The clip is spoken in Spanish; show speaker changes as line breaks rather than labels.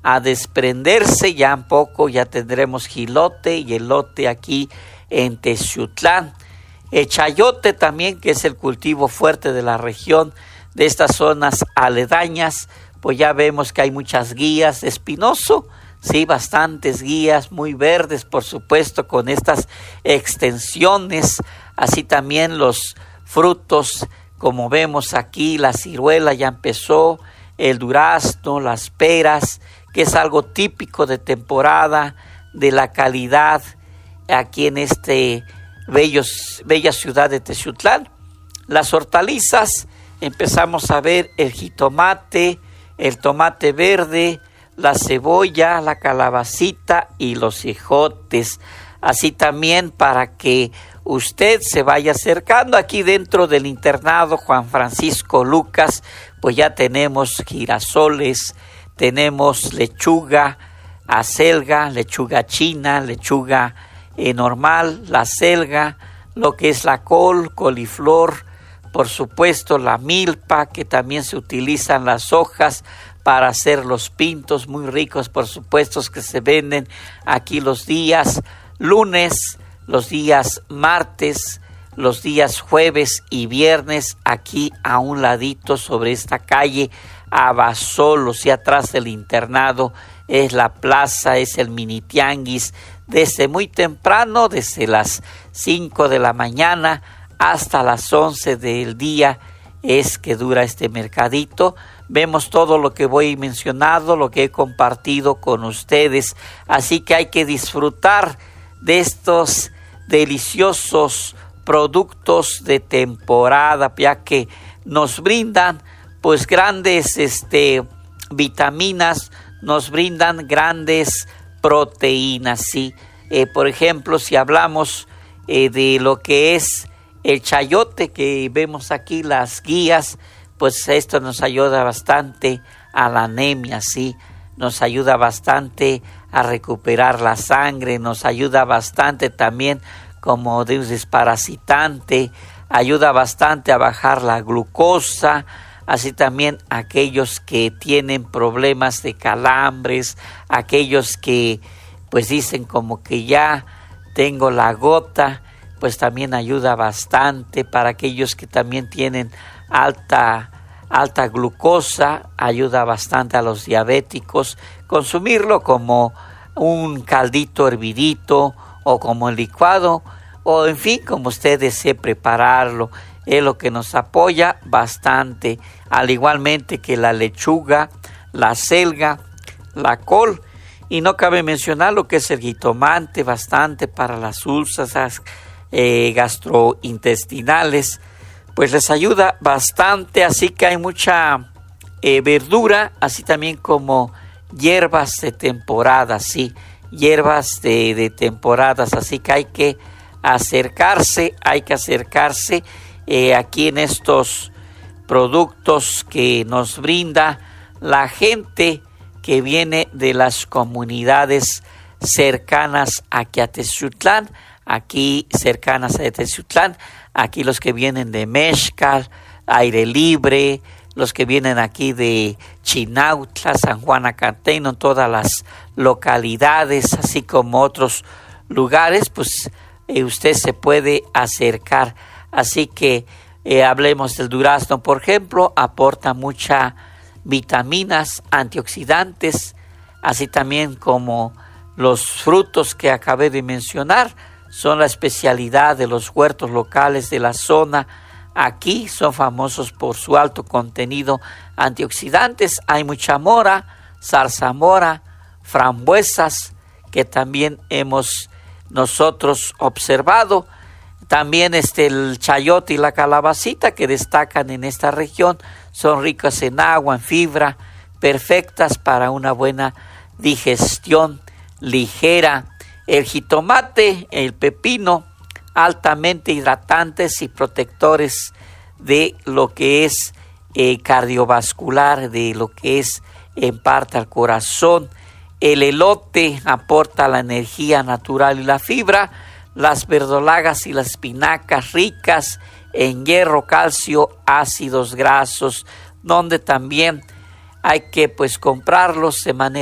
a desprenderse, ya un poco ya tendremos jilote y elote aquí en Texutlán. El chayote también, que es el cultivo fuerte de la región, de estas zonas aledañas, pues ya vemos que hay muchas guías de espinoso, sí, bastantes guías muy verdes, por supuesto, con estas extensiones, así también los frutos, como vemos aquí, la ciruela ya empezó, el durazno, las peras, que es algo típico de temporada, de la calidad aquí en bella ciudad de Texutlán. Las hortalizas, empezamos a ver el jitomate, el tomate verde, la cebolla, la calabacita y los ejotes. Así también para que usted se vaya acercando aquí dentro del internado Juan Francisco Lucas, pues ya tenemos girasoles, tenemos lechuga, acelga, lechuga china, lechuga normal, la acelga, lo que es la col, coliflor, por supuesto la milpa, que también se utilizan las hojas para hacer los pintos muy ricos, por supuesto, que se venden aquí los días lunes, los días martes, los días jueves y viernes, aquí a un ladito sobre esta calle Abasolos, y atrás del internado es la plaza, es el mini tianguis, desde muy temprano, desde las 5 de la mañana hasta las 11 del día es que dura este mercadito. Vemos todo lo que voy mencionando, lo que he compartido con ustedes, así que hay que disfrutar de estos deliciosos productos de temporada, ya que nos brindan pues grandes vitaminas, nos brindan grandes proteínas, ¿sí? Por ejemplo, si hablamos de lo que es el chayote, que vemos aquí las guías, pues esto nos ayuda bastante a la anemia, ¿sí? Nos ayuda bastante a recuperar la sangre, nos ayuda bastante también como desparasitante, ayuda bastante a bajar la glucosa, así también aquellos que tienen problemas de calambres, aquellos que pues dicen como que ya tengo la gota, pues también ayuda bastante. Para aquellos que también tienen alta glucosa, ayuda bastante a los diabéticos, consumirlo como un caldito hervidito o como el licuado, o en fin, como usted desee prepararlo, es lo que nos apoya bastante, al igualmente que la lechuga, la acelga, la col, y no cabe mencionar lo que es el jitomate, bastante para las úlceras gastrointestinales, pues les ayuda bastante, así que hay mucha verdura, así también como hierbas de temporada, sí, hierbas de temporadas, así que hay que acercarse aquí en estos productos que nos brinda la gente que viene de las comunidades cercanas aquí a Texutlán, aquí cercanas a Texutlán, aquí los que vienen de Mexcal, Aire Libre, los que vienen aquí de Chinautla, San Juan Acateno, todas las localidades, así como otros lugares, pues usted se puede acercar. Así que hablemos del durazno, por ejemplo, aporta muchas vitaminas, antioxidantes, así también como los frutos que acabé de mencionar, son la especialidad de los huertos locales de la zona. Aquí son famosos por su alto contenido antioxidantes. Hay mucha mora, zarzamora, frambuesas, que también hemos nosotros observado. También el chayote y la calabacita, que destacan en esta región, son ricas en agua, en fibra, perfectas para una buena digestión ligera. El jitomate, el pepino, altamente hidratantes y protectores de lo que es cardiovascular, de lo que es en parte al corazón. El elote aporta la energía natural y la fibra. Las verdolagas y las espinacas ricas en hierro, calcio, ácidos grasos, donde también hay que comprarlos de manera